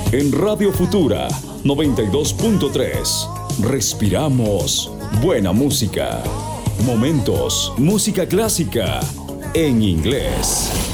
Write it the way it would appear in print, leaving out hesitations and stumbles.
En Radio Futura 92.3. Respiramos buena música. Momentos, música clásica en inglés.